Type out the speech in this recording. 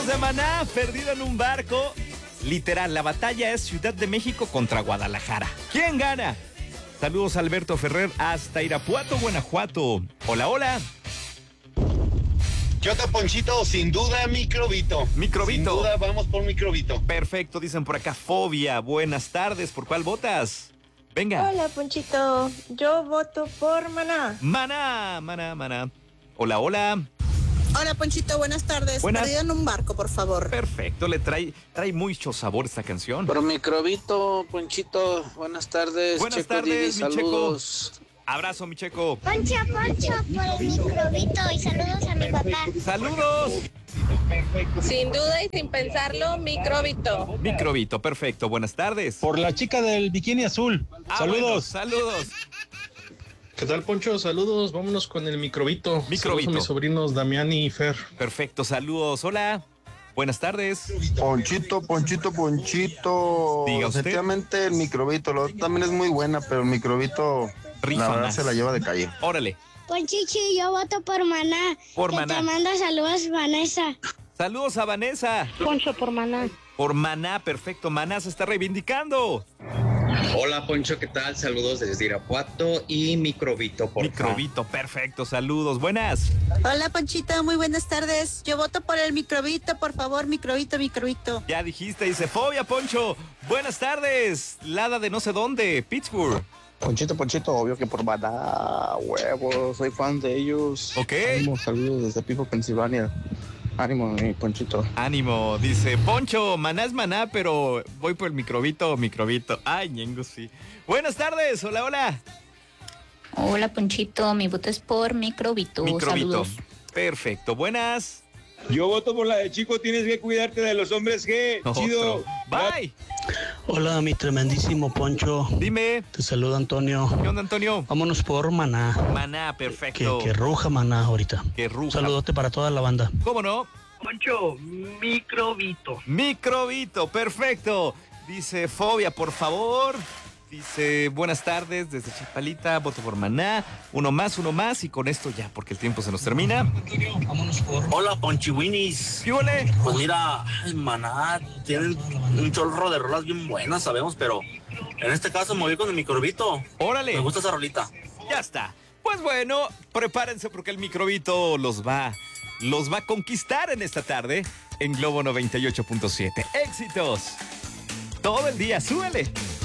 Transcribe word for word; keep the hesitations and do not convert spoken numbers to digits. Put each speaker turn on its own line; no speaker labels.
Saludos de Maná, perdido en un barco. Literal, la batalla es Ciudad de México contra Guadalajara. ¿Quién gana? Saludos a Alberto Ferrer hasta Irapuato, Guanajuato. Hola, hola.
Yo te Ponchito, sin duda, Microbito.
Microbito.
Sin duda, vamos por Microbito.
Perfecto, dicen por acá, Fobia. Buenas tardes, ¿por cuál votas? Venga.
Hola, Ponchito. Yo voto por Maná.
Maná, Maná, Maná. Hola, hola.
Hola, Ponchito, buenas tardes.
Buenas.
Perdido en un barco, por favor.
Perfecto, le trae, trae mucho sabor esta canción.
Por Microbito, Ponchito, buenas tardes.
Buenas
Checo,
tardes,
Didi,
mi
saludos.
Checo. Abrazo, mi Checo.
Poncho, Poncho, por el Microbito y saludos a mi papá.
Saludos.
Sin duda y sin pensarlo, Microbito.
Microbito, perfecto. Buenas tardes.
Por la chica del bikini azul.
Ah,
Saludos.
bueno, saludos.
¿Qué tal, Poncho? Saludos, vámonos con el microbito.
Microbito.
Saludos a mis sobrinos Damián y Fer.
Perfecto, saludos. Hola. Buenas tardes.
Ponchito, Ponchito, Ponchito.
Diga usted.
Efectivamente, el microbito, lo otro también es muy buena, pero el microbito,
Rifa
la verdad,
más.
se la lleva de calle.
Órale.
Ponchichi, yo voto por Maná.
Por
que
Maná.
te manda saludos, Vanessa.
Saludos a Vanessa.
Poncho por Maná.
Por Maná, perfecto. Maná se está reivindicando.
Hola, Poncho, ¿qué tal? Saludos desde Irapuato y Microbito, por favor.
Microbito, perfecto. Saludos. Buenas.
Hola, Ponchito, muy buenas tardes. Yo voto por el Microbito, por favor, Microbito, Microbito.
Ya dijiste, dice Fobia, Poncho. Buenas tardes. Lada de no sé dónde, Pittsburgh.
Ponchito, Ponchito, obvio que por Maná, huevo, soy fan de ellos.
Ok.
Ánimo, saludos desde Pico, Pensilvania. Ánimo, mi Ponchito.
Ánimo, dice Poncho, Maná es Maná, pero voy por el microbito, microbito. Ay, ñengo, sí. Buenas tardes, hola, hola.
Hola, Ponchito, mi voto es por Microbito.
Microbito.
Saludos.
Perfecto, buenas.
Yo voto por la de Chico, tienes que cuidarte de los hombres G.
Otro. Bye.
Hola, mi tremendísimo Poncho.
Dime.
Te saluda Antonio.
¿Qué onda, Antonio?
Vámonos por Maná.
Maná,
Que,
perfecto.
que ruja Maná ahorita.
Que ruja.
Un saludote para toda la banda.
¿Cómo no?
Poncho, Microbito.
Microbito, perfecto. Dice Fobia, por favor. Dice, buenas tardes, desde Chapalita, voto por Maná. Uno más, uno más, y con esto ya, porque el tiempo se nos termina.
Vámonos por...
Hola, Ponchiwinis.
¿Qué huele?
Pues mira, ay, Maná, tienen un chorro de rolas bien buenas, sabemos, pero en este caso me voy con el Microbito.
Órale.
Me gusta esa rolita.
Ya está. Pues bueno, prepárense porque el Microbito los va, los va a conquistar en esta tarde en Globo noventa y ocho punto siete. ¡Éxitos! Todo el día, súbele.